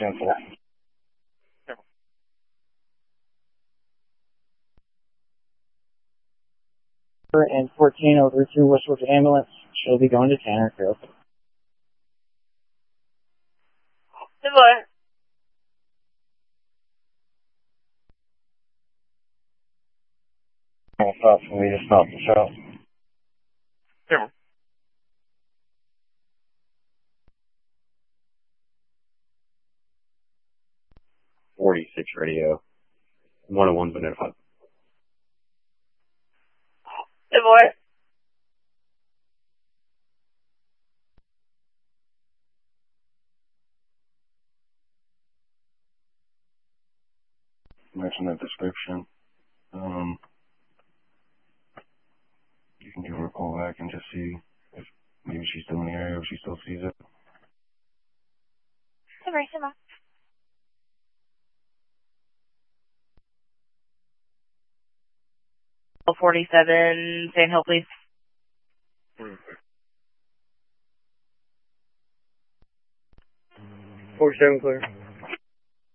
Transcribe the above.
10-4. And 14 over to Westwood Ambulance. She'll be going to Tannerfield. Good boy. Stop for me to stop the show. Sure. 46 radio. 101 Vanessa. Good boy. Mention the description. You can give her a call back and just see if maybe she's still in the area, if she still sees it. Sorry, Simba. 47, Sand Hill, please. 47 clear.